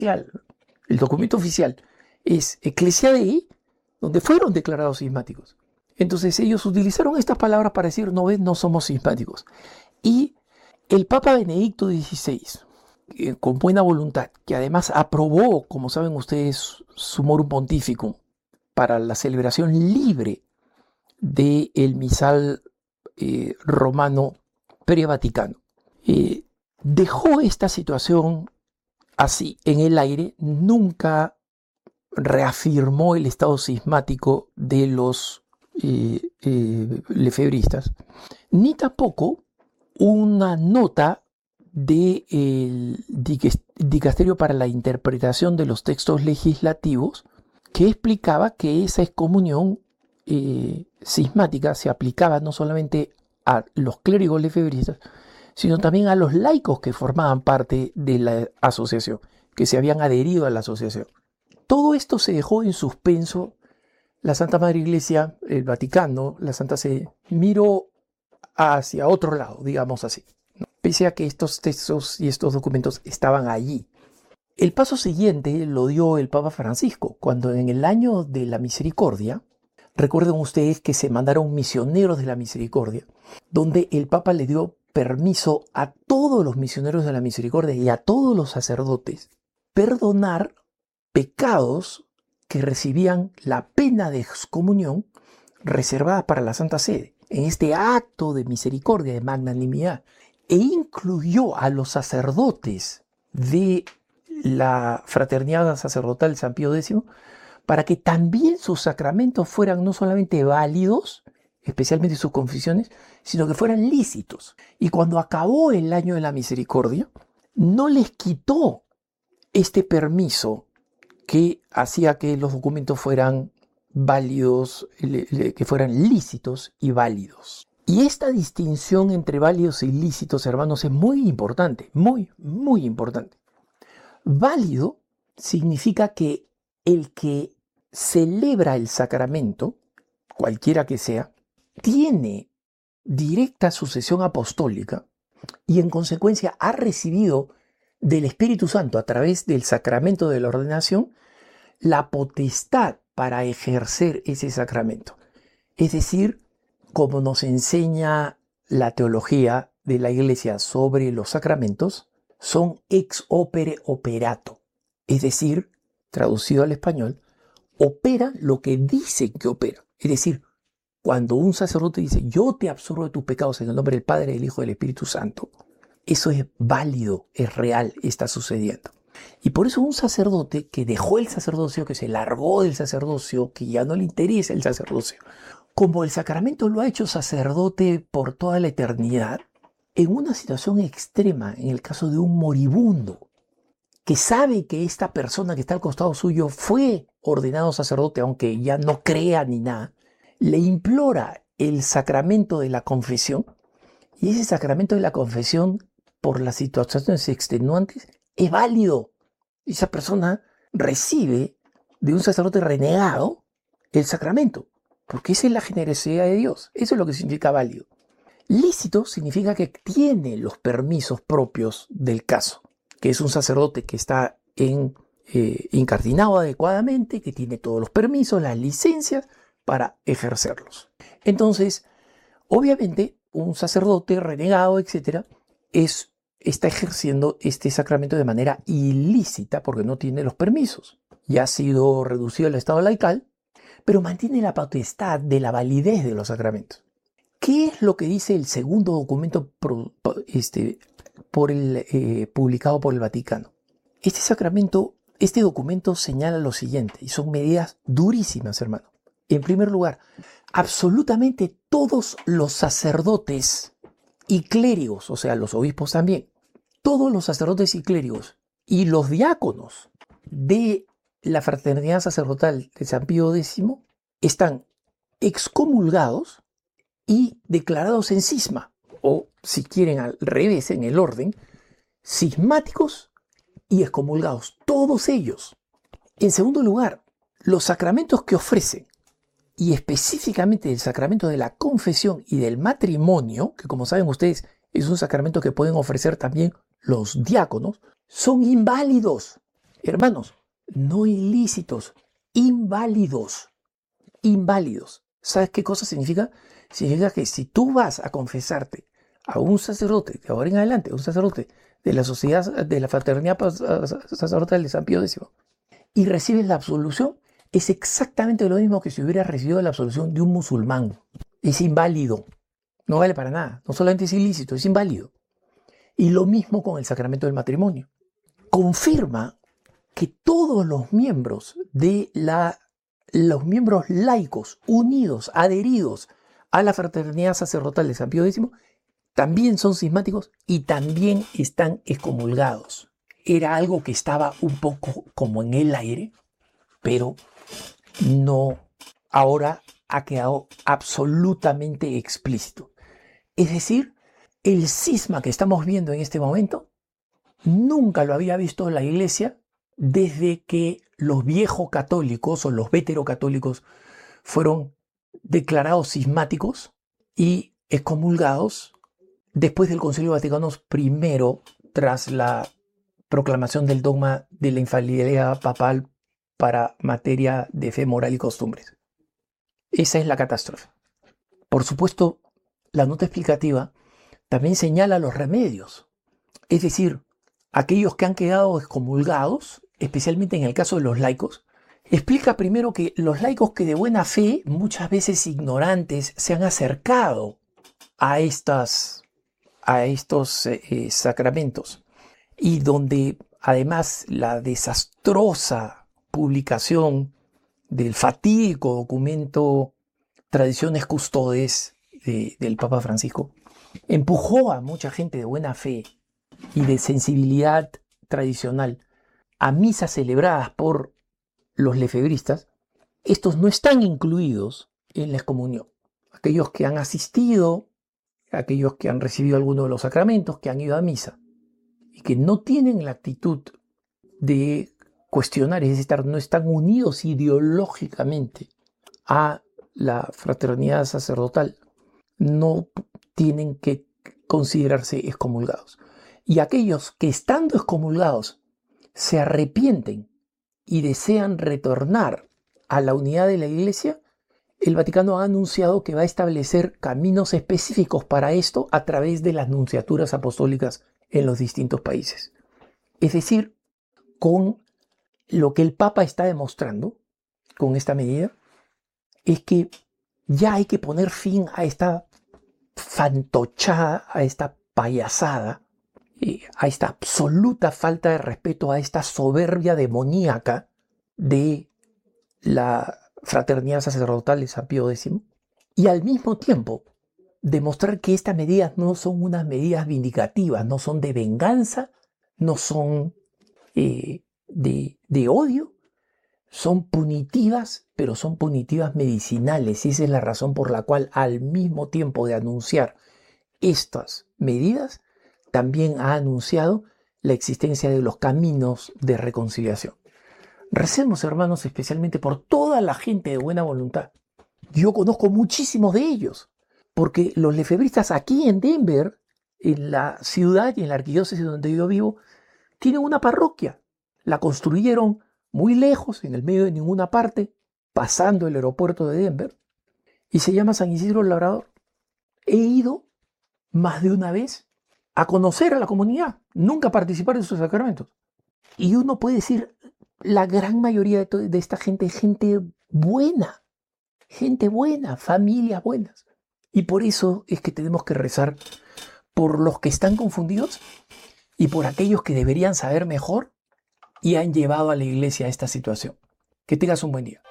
el documento oficial es Ecclesia Dei, donde fueron declarados cismáticos. Entonces ellos utilizaron estas palabras para decir, no somos cismáticos. Y el Papa Benedicto XVI, con buena voluntad, que además aprobó, como saben ustedes, Summorum Pontificum para la celebración libre del misal romano pre-vaticano, dejó esta situación así en el aire, nunca reafirmó el estado cismático de los lefebristas, ni tampoco una nota del Dicasterio para la Interpretación de los Textos Legislativos que explicaba que esa excomunión cismática se aplicaba no solamente a los clérigos lefebristas, sino también a los laicos que formaban parte de la asociación, que se habían adherido a la asociación. Todo esto se dejó en suspenso. La Santa Madre Iglesia, el Vaticano, la Santa Sede, miró hacia otro lado, digamos así, ¿no? Pese a que estos textos y estos documentos estaban allí. El paso siguiente lo dio el Papa Francisco, cuando en el año de la misericordia, recuerden ustedes que se mandaron misioneros de la misericordia, donde el Papa le dio permiso a todos los misioneros de la misericordia y a todos los sacerdotes perdonar pecados que recibían la pena de excomunión reservada para la Santa Sede, en este acto de misericordia, de magnanimidad, e incluyó a los sacerdotes de la Fraternidad Sacerdotal San Pío X para que también sus sacramentos fueran no solamente válidos, especialmente sus confesiones, sino que fueran lícitos. Y cuando acabó el año de la misericordia, no les quitó este permiso que hacía que los documentos fueran válidos, que fueran lícitos y válidos. Y esta distinción entre válidos y lícitos, hermanos, es muy importante, muy, muy importante. Válido significa que el que celebra el sacramento, cualquiera que sea, tiene directa sucesión apostólica y en consecuencia ha recibido del Espíritu Santo a través del sacramento de la ordenación la potestad para ejercer ese sacramento. Es decir, como nos enseña la teología de la Iglesia sobre los sacramentos, son ex opere operato. Es decir, traducido al español, opera lo que dice que opera. Es decir, cuando un sacerdote dice, yo te absorbo de tus pecados en el nombre del Padre, del Hijo y del Espíritu Santo, eso es válido, es real, está sucediendo. Y por eso un sacerdote que dejó el sacerdocio, que se largó del sacerdocio, que ya no le interesa el sacerdocio, como el sacramento lo ha hecho sacerdote por toda la eternidad, en una situación extrema, en el caso de un moribundo, que sabe que esta persona que está al costado suyo fue ordenado sacerdote, aunque ya no crea ni nada, le implora el sacramento de la confesión, y ese sacramento de la confesión, por las situaciones extenuantes, es válido. Esa persona recibe de un sacerdote renegado el sacramento, porque esa es la generosidad de Dios. Eso es lo que significa válido. Lícito significa que tiene los permisos propios del caso, que es un sacerdote que está incardinado adecuadamente, que tiene todos los permisos, las licencias para ejercerlos. Entonces, obviamente, un sacerdote renegado, etcétera, está ejerciendo este sacramento de manera ilícita porque no tiene los permisos. Ya ha sido reducido al estado laical, pero mantiene la potestad de la validez de los sacramentos. ¿Qué es lo que dice el segundo documento publicado por el Vaticano? Este documento señala lo siguiente, y son medidas durísimas, hermano. En primer lugar, absolutamente todos los sacerdotes y clérigos, o sea, los obispos también, todos los sacerdotes y clérigos y los diáconos de la Fraternidad Sacerdotal de San Pío X están excomulgados y declarados en cisma, o si quieren al revés en el orden, cismáticos y excomulgados, todos ellos. En segundo lugar, los sacramentos que ofrecen, y específicamente el sacramento de la confesión y del matrimonio, que como saben ustedes es un sacramento que pueden ofrecer también los diáconos, son inválidos. Hermanos, no ilícitos, inválidos. Inválidos. ¿Sabes qué cosa significa? Significa que si tú vas a confesarte a un sacerdote, de ahora en adelante, un sacerdote de la sociedad, de la fraternidad sacerdotal de San Pío X, y recibes la absolución, es exactamente lo mismo que si hubieras recibido la absolución de un musulmán. Es inválido. No vale para nada. No solamente es ilícito, es inválido. Y lo mismo con el sacramento del matrimonio. Confirma que todos los miembros los miembros laicos, unidos, adheridos a la fraternidad sacerdotal de San Pío X, también son cismáticos y también están excomulgados. Era algo que estaba un poco como en el aire, pero no, ahora ha quedado absolutamente explícito. Es decir, el cisma que estamos viendo en este momento nunca lo había visto la Iglesia desde que los viejos católicos o los veterocatólicos fueron declarados cismáticos y excomulgados después del Concilio Vaticano I, tras la proclamación del dogma de la infalibilidad papal para materia de fe, moral y costumbres. Esa es la catástrofe. Por supuesto, la nota explicativa también señala los remedios, es decir, aquellos que han quedado excomulgados, especialmente en el caso de los laicos. Explica primero que los laicos que de buena fe, muchas veces ignorantes, se han acercado a estos sacramentos, y donde además la desastrosa publicación del fatídico documento Tradiciones Custodes del Papa Francisco empujó a mucha gente de buena fe y de sensibilidad tradicional a misas celebradas por los lefebristas. Estos no están incluidos en la excomunión. Aquellos que han asistido, aquellos que han recibido alguno de los sacramentos, que han ido a misa y que no tienen la actitud de cuestionar, es decir, no están unidos ideológicamente a la fraternidad sacerdotal, no tienen que considerarse excomulgados. Y aquellos que estando excomulgados se arrepienten y desean retornar a la unidad de la Iglesia, el Vaticano ha anunciado que va a establecer caminos específicos para esto a través de las nunciaturas apostólicas en los distintos países. Es decir, con lo que el Papa está demostrando con esta medida es que ya hay que poner fin a esta fantochada, a esta payasada, a esta absoluta falta de respeto, a esta soberbia demoníaca de la fraternidad sacerdotal de San Pío X, y al mismo tiempo demostrar que estas medidas no son unas medidas vindicativas, no son de venganza, no son de odio, son punitivas, pero son punitivas medicinales, y esa es la razón por la cual al mismo tiempo de anunciar estas medidas, también ha anunciado la existencia de los caminos de reconciliación. Recemos, hermanos, especialmente por toda la gente de buena voluntad. Yo conozco muchísimos de ellos, porque los lefebristas aquí en Denver, en la ciudad y en la arquidiócesis donde yo vivo, tienen una parroquia. La construyeron muy lejos, en el medio de ninguna parte, pasando el aeropuerto de Denver, y se llama San Isidro Labrador. He ido más de una vez a conocer a la comunidad, nunca a participar de sus sacramentos. Y uno puede decir, la gran mayoría de esta gente es gente buena, familias buenas. Y por eso es que tenemos que rezar por los que están confundidos y por aquellos que deberían saber mejor y han llevado a la Iglesia a esta situación. Que tengas un buen día.